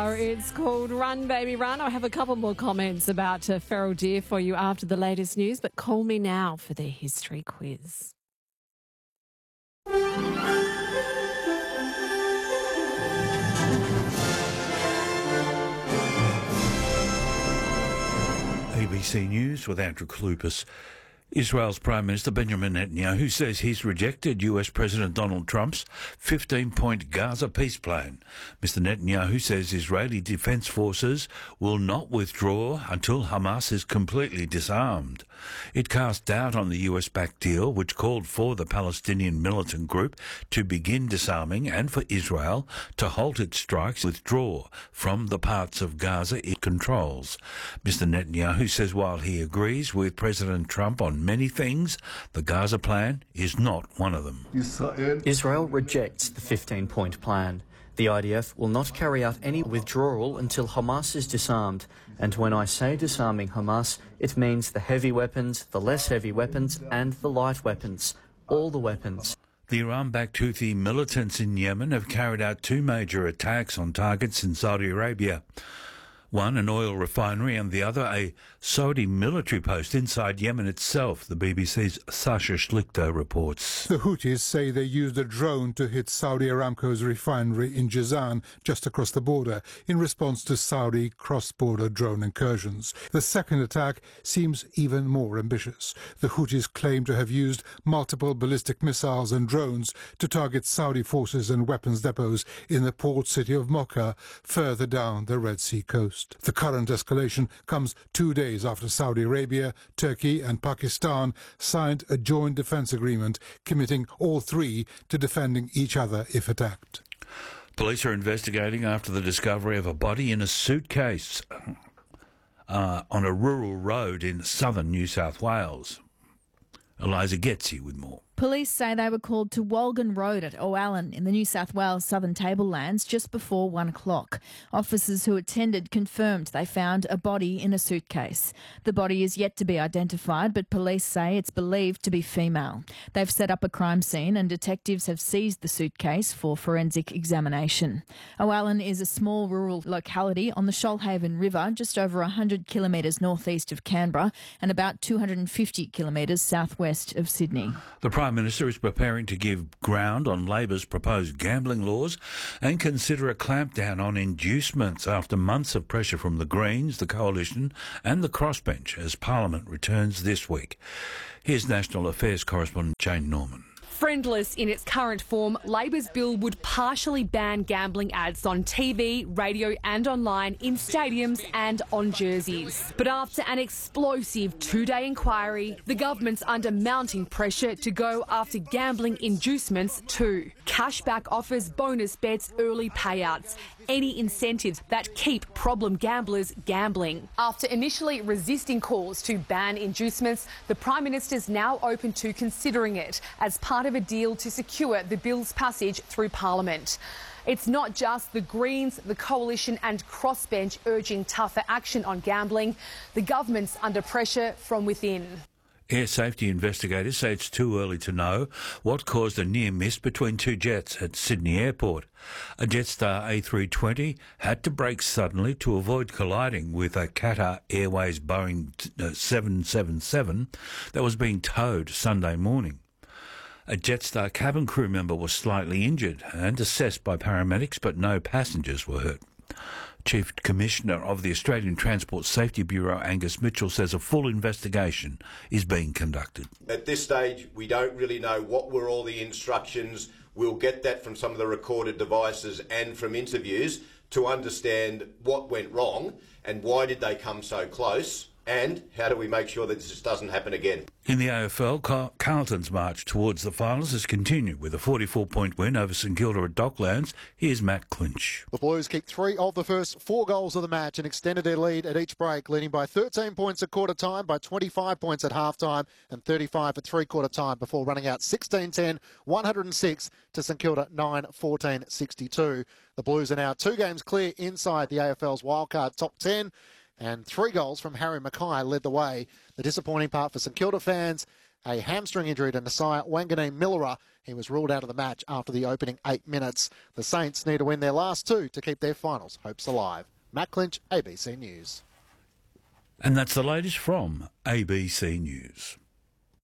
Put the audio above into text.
It's called Run Baby Run. I have a couple more comments about feral deer for you after the latest news, but call me now for the history quiz. ABC News with Andrew Kalupas. Israel's Prime Minister Benjamin Netanyahu says he's rejected US President Donald Trump's 15-point Gaza peace plan. Mr. Netanyahu says Israeli defense forces will not withdraw until Hamas is completely disarmed. It cast doubt on the US-backed deal, which called for the Palestinian militant group to begin disarming and for Israel to halt its strikes, withdraw from the parts of Gaza it controls. Mr. Netanyahu says while he agrees with President Trump on many things, the Gaza plan is not one of them. Israel rejects the 15-point plan. The IDF will not carry out any withdrawal until Hamas is disarmed. And when I say disarming Hamas, it means the heavy weapons, the less heavy weapons, and the light weapons. All the weapons. The Iran-backed Houthi militants in Yemen have carried out two major attacks on targets in Saudi Arabia. One, an oil refinery, and the other, a Saudi military post inside Yemen itself, the BBC's Sasha Schlichter reports. The Houthis say they used a drone to hit Saudi Aramco's refinery in Jazan, just across the border, in response to Saudi cross-border drone incursions. The second attack seems even more ambitious. The Houthis claim to have used multiple ballistic missiles and drones to target Saudi forces and weapons depots in the port city of Mocha, further down the Red Sea coast. The current escalation comes 2 days after Saudi Arabia, Turkey and Pakistan signed a joint defence agreement committing all three to defending each other if attacked. Police are investigating after the discovery of a body in a suitcase on a rural road in southern New South Wales. Eliza Getzi with more. Police say they were called to Walgan Road at O'Allen in the New South Wales Southern Tablelands just before 1 o'clock. Officers who attended confirmed they found a body in a suitcase. The body is yet to be identified, but police say it's believed to be female. They've set up a crime scene and detectives have seized the suitcase for forensic examination. O'Allen is a small rural locality on the Shoalhaven River, just over 100 kilometres northeast of Canberra and about 250 kilometres southwest of Sydney. The Prime Minister is preparing to give ground on Labor's proposed gambling laws and consider a clampdown on inducements after months of pressure from the Greens, the Coalition and the Crossbench as Parliament returns this week. Here's National Affairs correspondent Jane Norman. Friendless in its current form, Labor's bill would partially ban gambling ads on TV, radio and online, in stadiums and on jerseys. But after an explosive 2-day inquiry, the government's under mounting pressure to go after gambling inducements too. Cashback offers, bonus bets, early payouts, any incentives that keep problem gamblers gambling. After initially resisting calls to ban inducements, the Prime Minister's now open to considering it as part of a deal to secure the bill's passage through Parliament. It's not just the Greens, the Coalition and Crossbench urging tougher action on gambling. The government's under pressure from within. Air safety investigators say it's too early to know what caused a near miss between two jets at Sydney Airport. A Jetstar A320 had to brake suddenly to avoid colliding with a Qatar Airways Boeing 777 that was being towed Sunday morning. A Jetstar cabin crew member was slightly injured and assessed by paramedics, but no passengers were hurt. Chief Commissioner of the Australian Transport Safety Bureau, Angus Mitchell, says a full investigation is being conducted. At this stage, we don't really know what were all the instructions. We'll get that from some of the recorded devices and from interviews to understand what went wrong and why did they come so close and how do we make sure that this doesn't happen again. In the AFL, Carlton's march towards the finals has continued with a 44-point win over St Kilda at Docklands. Here's Matt Clinch. The Blues kicked 3 of the first 4 goals of the match and extended their lead at each break, leading by 13 points at quarter time, by 25 points at half time and 35 at three-quarter time before running out 16-10, 106 to St Kilda 9-14, 62. The Blues are now 2 games clear inside the AFL's wildcard top 10. And 3 goals from Harry Mackay led the way. The disappointing part for St Kilda fans, a hamstring injury to Nasiah Wanganeen-Millera. He was ruled out of the match after the opening 8 minutes. The Saints need to win their last 2 to keep their finals hopes alive. Matt Clinch, ABC News. And that's the latest from ABC News.